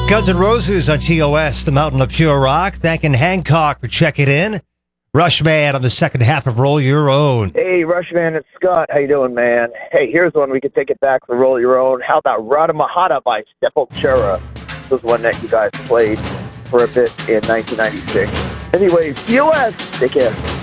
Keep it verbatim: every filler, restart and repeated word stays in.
Guns N' Roses on T O S, the Mountain of Pure Rock. Thanking Hancock for checking in. Rushman on the second half of Roll Your Own. Hey, Rushman, it's Scott. How you doing, man? Hey, here's one we could take it back for Roll Your Own. How about Rada Mahata by Sepultura? This was one that you guys played for a bit in nineteen ninety-six. Anyways, T O S, take care.